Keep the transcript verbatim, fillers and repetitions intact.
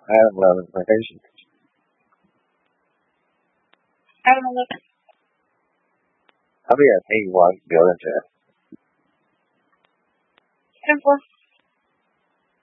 Adam eleven, vacation. Adam eleven. I'll be at eighty-one, building to Ten four.